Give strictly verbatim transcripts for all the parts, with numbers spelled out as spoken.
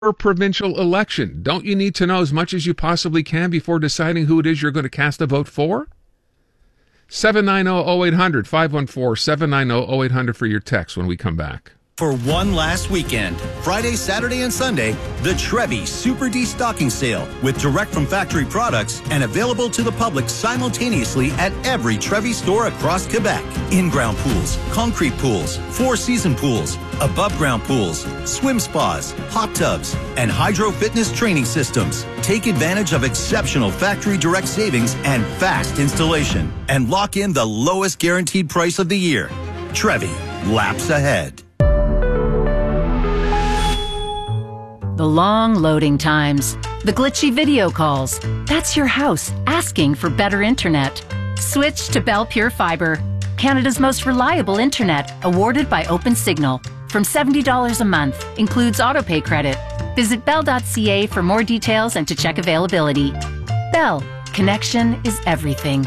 provincial election. Don't you need to know as much as you possibly can before deciding who it is you're going to cast a vote for? seven nine zero, zero eight hundred, five one four, seven nine zero, zero eight hundred for your text when we come back. For one last weekend, Friday, Saturday, and Sunday, the Trevi Super Destocking Sale with direct from factory products and available to the public simultaneously at every Trevi store across Quebec. In-ground pools, concrete pools, four-season pools, above-ground pools, swim spas, hot tubs, and hydro fitness training systems. Take advantage of exceptional factory direct savings and fast installation and lock in the lowest guaranteed price of the year. Trevi, laps ahead. The long loading times, the glitchy video calls. That's your house asking for better internet. Switch to Bell Pure Fiber, Canada's most reliable internet, awarded by OpenSignal. From seventy dollars a month, includes autopay credit. Visit bell dot c a for more details and to check availability. Bell, connection is everything.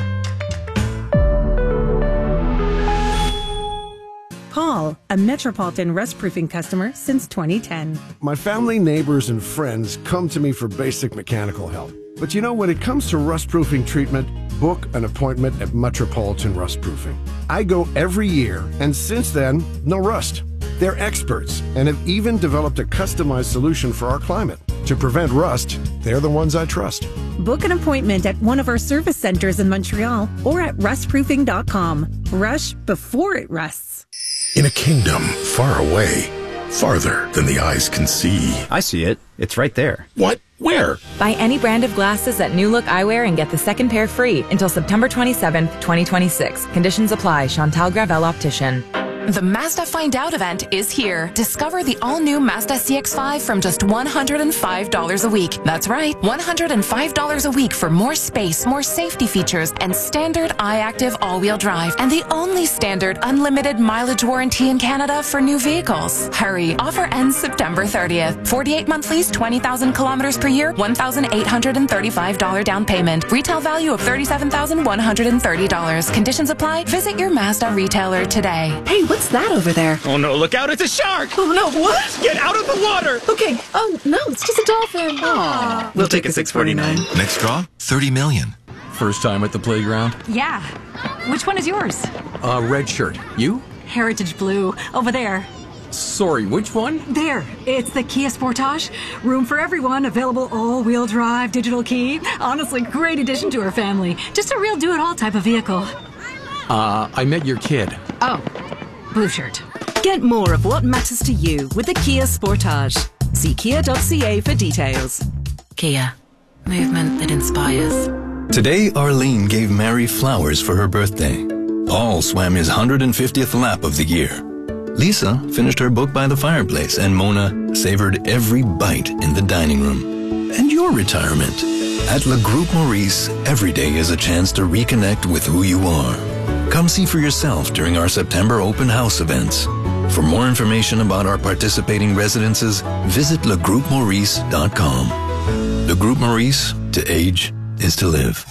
Paul, a Metropolitan Rust Proofing customer since twenty ten. My family, neighbors, and friends come to me for basic mechanical help. But you know, when it comes to rust proofing treatment, book an appointment at Metropolitan Rust Proofing. I go every year, and since then, no rust. They're experts and have even developed a customized solution for our climate. To prevent rust, they're the ones I trust. Book an appointment at one of our service centers in Montreal or at rust proofing dot com. Rush before it rusts. In a kingdom far away, farther than the eyes can see. I see it. It's right there. What? Where? Buy any brand of glasses at New Look Eyewear and get the second pair free until September twenty-seventh, twenty twenty-six. Conditions apply. Chantal Gravel Optician. The Mazda Find Out event is here. Discover the all-new Mazda C X five from just one hundred five dollars a week. That's right, one hundred five dollars a week for more space, more safety features, and standard iActive all-wheel drive. And the only standard unlimited mileage warranty in Canada for new vehicles. Hurry, offer ends September thirtieth. forty-eight month lease, twenty thousand kilometers per year, one thousand eight hundred thirty-five dollars down payment. Retail value of thirty-seven thousand one hundred thirty dollars. Conditions apply. Visit your Mazda retailer today. Hey, what's that over there? Oh no, look out, it's a shark! Oh no, what? Get out of the water! Okay, oh no, it's just a dolphin. Aww. We'll take a six forty-nine. Next draw, thirty million. First time at the playground? Yeah. Which one is yours? Uh, red shirt. You? Heritage Blue. Over there. Sorry, which one? There. It's the Kia Sportage. Room for everyone. Available all-wheel drive, digital key. Honestly, great addition to our family. Just a real do-it-all type of vehicle. Uh, I met your kid. Oh. Blue shirt. Get more of what matters to you with the Kia Sportage. See kia dot c a for details. Kia. Movement that inspires. Today, Arlene gave Mary flowers for her birthday. Paul swam his one hundred fiftieth lap of the year. Lisa finished her book by the fireplace, and Mona savored every bite in the dining room. And your retirement. At Le Groupe Maurice, every day is a chance to reconnect with who you are. Come see for yourself during our September open house events. For more information about our participating residences, visit le groupe maurice dot com. Le Groupe Maurice, to age is to live.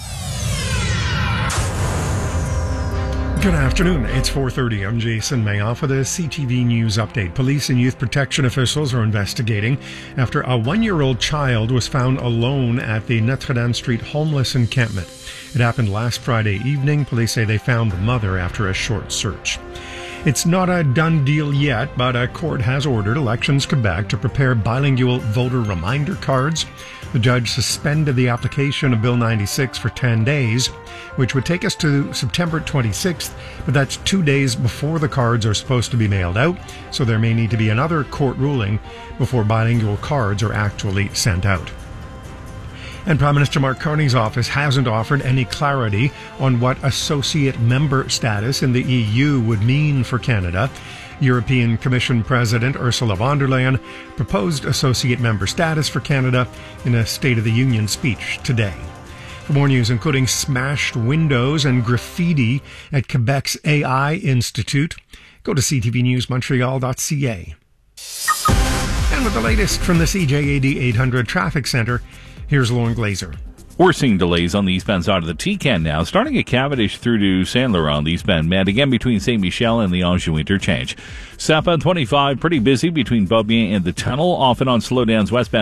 Good afternoon. It's four thirty. I'm Jason Mayoff with a C T V News update. Police and youth protection officials are investigating after a one-year-old child was found alone at the Notre Dame Street homeless encampment. It happened last Friday evening. Police say they found the mother after a short search. It's not a done deal yet, but a court has ordered Elections Quebec to prepare bilingual voter reminder cards. The judge suspended the application of Bill ninety-six for ten days, which would take us to September twenty-sixth, but that's two days before the cards are supposed to be mailed out, so there may need to be another court ruling before bilingual cards are actually sent out. And Prime Minister Mark Carney's office hasn't offered any clarity on what associate member status in the E U would mean for Canada. European Commission President Ursula von der Leyen proposed associate member status for Canada in a State of the Union speech today. For more news, including smashed windows and graffiti at Quebec's A I Institute, go to c t v news montreal dot c a. And with the latest from the C J A D eight hundred Traffic Center, here's Lauren Glazer. We're seeing delays on the eastbound side of the T-Can now, starting at Cavendish through to Saint Laurent on the eastbound Med, again between Saint Michel and the Anjou interchange. Southbound twenty-five, pretty busy between Beaubien and the tunnel, often on slowdowns westbound